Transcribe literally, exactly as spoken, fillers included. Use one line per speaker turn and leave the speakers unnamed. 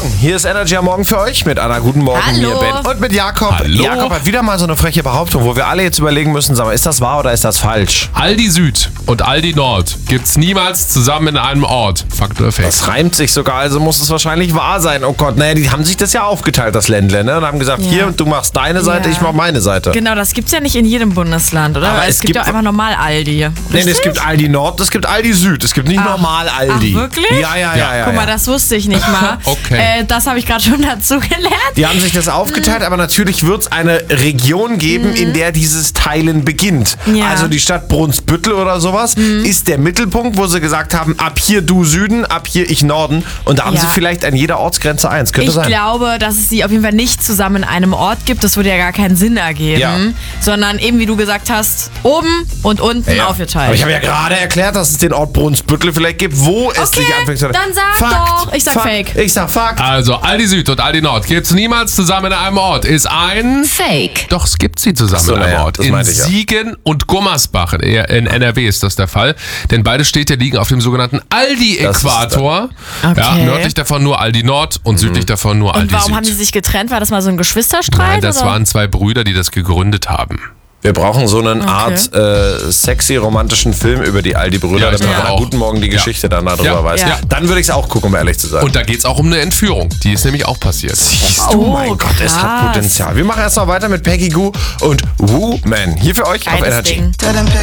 Morgen. Hier ist Energy am Morgen für euch mit Anna. Guten Morgen,
Hallo.
mir Ben und mit Jakob.
Hallo.
Jakob hat wieder mal so eine freche Behauptung, wo wir alle jetzt überlegen müssen, sag mal, ist das wahr oder ist das falsch?
Aldi Süd und Aldi Nord gibt's niemals zusammen in einem Ort. Fakt oder Fake?
Das reimt sich sogar, also muss es wahrscheinlich wahr sein. Oh Gott, naja, die haben sich das ja aufgeteilt, das Ländle, ne? Und haben gesagt,
Ja.
hier, du machst deine Seite,
Ja.
ich mach meine Seite.
Genau, das gibt's ja nicht in jedem Bundesland, oder?
Aber
Weil
es
es gibt
gibt-
ja einfach normal Aldi.
Nee, es
Richtig?
gibt Aldi Nord, es gibt Aldi Süd, es gibt nicht
Ach.
normal Aldi.
Ach, wirklich?
Ja, ja, ja, ja.
Guck mal,
ja.
das wusste ich nicht mal.
Okay.
Äh, das habe ich gerade schon dazu gelernt.
Die haben sich das aufgeteilt, aber natürlich wird es eine Region geben, in der dieses Teilen beginnt.
Ja.
Also die Stadt Brunsbüttel oder sowas ist der Mittelpunkt, wo sie gesagt haben, ab hier du Süden, ab hier ich Norden. Und da haben
Ja.
sie vielleicht an jeder Ortsgrenze eins. Könnte
Ich
sein.
glaube, dass es sie auf jeden Fall nicht zusammen in einem Ort gibt. Das würde ja gar keinen Sinn ergeben.
Ja.
Sondern eben, wie du gesagt hast, oben und unten
Ja.
aufgeteilt.
Aber ich habe ja gerade erklärt, dass es den Ort Brunsbüttel vielleicht gibt, wo es
Okay,
sich anfängt zu...
dann sag
Fakt,
doch. Ich sag
Fakt.
Fake.
Ich sag Fakt.
Also Aldi Süd und Aldi Nord gibt's niemals zusammen in einem Ort. Ist ein...
Fake.
Doch, es gibt sie zusammen
Ach so,
in einem
naja,
Ort.
das
In
meinte ich ja.
Siegen und Gummersbach in, in N R W ist das der Fall. Denn beide Städte liegen auf dem sogenannten Aldi-Äquator.
Okay.
Ja, nördlich davon nur Aldi Nord und südlich davon nur
Und
Aldi
warum
Süd.
haben die sich getrennt? War das mal so ein Geschwisterstreit?
Nein, das
oder?
waren zwei Brüder, die das gegründet haben.
Wir brauchen so eine
Okay.
Art äh, sexy romantischen Film über die Aldi-Brüder,
Ja, ich
damit man
glaube
an
auch.
Guten Morgen die
Ja.
Geschichte dann darüber
Ja.
weiß.
Ja.
Dann würde ich es auch gucken, um ehrlich zu sein.
Und da geht's auch um eine Entführung. Die ist nämlich auch passiert.
Siehst du,
Oh,
mein Gott, es hat
krass.
Potenzial. Wir machen erst mal weiter mit Peggy Goo und Woo Man. Hier für euch auf
Geiles
Energy.
Ding.
Dead and pick